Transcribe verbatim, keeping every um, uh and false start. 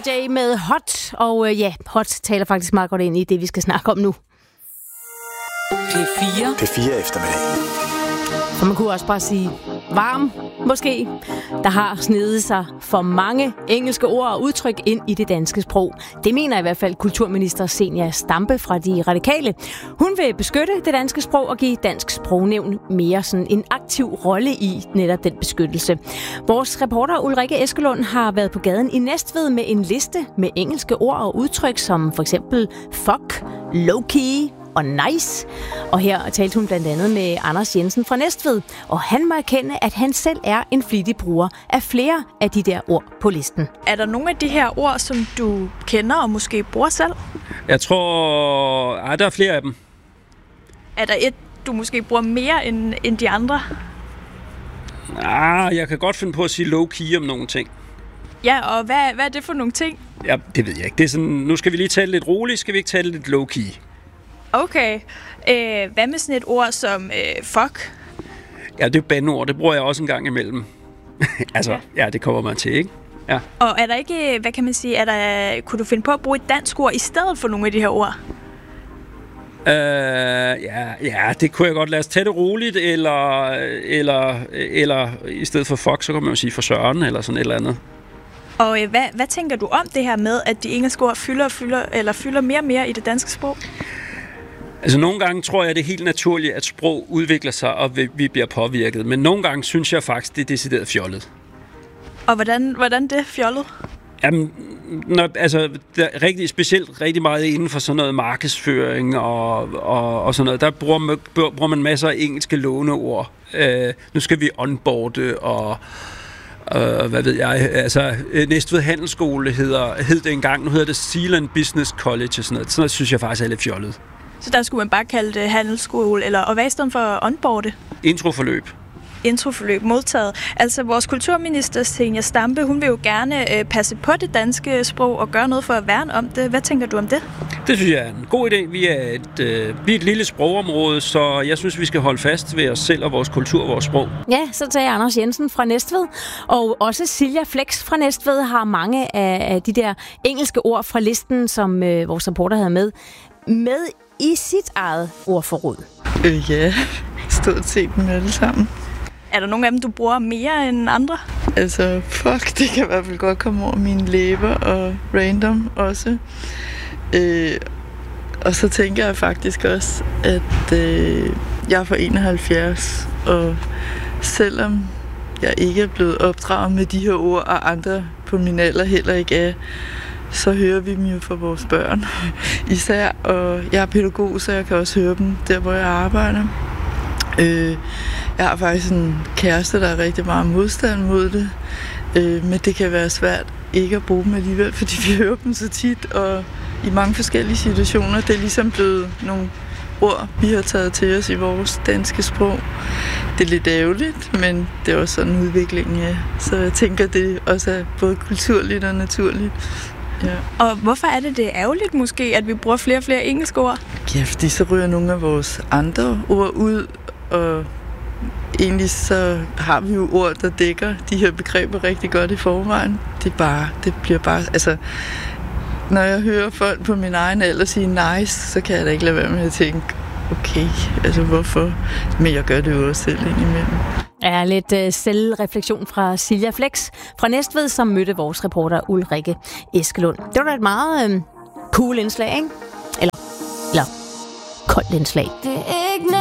J med Hot, og øh, ja, Hot taler faktisk meget godt ind i det, vi skal snakke om nu. P fire. P fire eftermiddag. For man kunne også bare sige varm, måske. Der har snedet sig for mange engelske ord og udtryk ind i det danske sprog. Det mener i hvert fald kulturminister Zenia Stampe fra De Radikale. Hun vil beskytte det danske sprog og give Dansk Sprognævn mere sådan en aktiv rolle i netop den beskyttelse. Vores reporter Ulrike Eskelund har været på gaden i Næstved med en liste med engelske ord og udtryk som for eksempel fuck, low-key og nice. Og her talte hun blandt andet med Anders Jensen fra Næstved, og han må erkende, at han selv er en flittig bruger af flere af de der ord på listen. Er der nogle af de her ord, som du kender og måske bruger selv? Jeg tror, ej, der er flere af dem. Er der et, du måske bruger mere end, end de andre? Ah, jeg kan godt finde på at sige low-key om nogle ting. Ja, og hvad, hvad er det for nogle ting? Ja, det ved jeg ikke. Det er sådan, nu skal vi lige tale lidt roligt, skal vi ikke tale lidt low-key? Okay. Øh, hvad med sådan et ord som øh, fuck? Ja, det er bandeord. Det bruger jeg også en gang imellem. altså, ja, det kommer man til, ikke? Ja. Og er der ikke, hvad kan man sige, er der, kunne du finde på at bruge et dansk ord i stedet for nogle af de her ord? Øh, ja, ja, det kunne jeg godt. Lade os tage det roligt, eller, eller, eller i stedet for fuck, så kan man jo sige for søren, eller sådan et eller andet. Og øh, hvad, hvad tænker du om det her med, at de engelske ord fylder, fylder, eller fylder mere og mere i det danske sprog? Altså nogle gange tror jeg, det er helt naturligt, at sprog udvikler sig, og vi bliver påvirket. Men nogle gange synes jeg faktisk, det er decideret fjollet. Og hvordan, hvordan det er fjollet? Jamen, når, altså, der er rigtig, specielt rigtig meget inden for sådan noget markedsføring og, og, og sådan noget. Der bruger man, bruger man masser af engelske låneord. Øh, nu skal vi onboarde og... Uh, hvad ved jeg, altså Næstved Handelsskole hedder, hed det engang, nu hedder det Zealand Business College og sådan noget. Sådan noget synes jeg faktisk er lidt fjollet. Så der skulle man bare kalde det handelsskole, eller og hvad i stedet for onboarde? Introforløb. Introforløb modtaget. Altså vores kulturminister Zenia Stampe, hun vil jo gerne øh, passe på det danske sprog og gøre noget for at værne om det. Hvad tænker du om det? Det synes jeg er en god idé. Vi er et, øh, vi er et lille sprogområde, så jeg synes, vi skal holde fast ved os selv og vores kultur og vores sprog. Ja, så sagde Anders Jensen fra Næstved. Og også Silja Flex fra Næstved har mange af, af de der engelske ord fra listen, som øh, vores reporter havde med, med i sit eget ordforråd. Øh, ja, stort set dem alle sammen. Er der nogle af dem, du bruger mere end andre? Altså, fuck, det kan i hvert fald godt komme over mine læber, og random også. Øh, og så tænker jeg faktisk også, at øh, jeg er fra enoghalvfjerds, og selvom jeg ikke er blevet opdraget med de her ord, og andre på min alder heller ikke er, så hører vi dem jo fra vores børn især. Og jeg er pædagog, så jeg kan også høre dem der, hvor jeg arbejder. Øh, jeg har faktisk en kæreste, der er rigtig meget modstand mod det, øh, men det kan være svært ikke at bruge dem alligevel, fordi vi hører dem så tit, og i mange forskellige situationer. Det er ligesom blevet nogle ord, vi har taget til os i vores danske sprog. Det er lidt ærgerligt, men det er også sådan udviklingen er. Så jeg tænker, det også er både kulturligt og naturligt. Ja. Og hvorfor er det det ærgerligt måske, at vi bruger flere og flere engelske ord? Ja, fordi så ryger nogle af vores andre ord ud, og egentlig så har vi jo ord, der dækker de her begreber rigtig godt i forvejen. Det er bare, det bliver bare, altså, når jeg hører folk på min egen alder sige nice, så kan jeg da ikke lade være med at tænke, okay, altså hvorfor? Men jeg gør det jo også selv indimellem. Ja, lidt øh, selvreflektion fra Silja Flex fra Næstved, som mødte vores reporter Ulrike Eskelund. Det var da et meget øh, cool indslag, ikke? Eller, eller koldt indslag. Det er ikke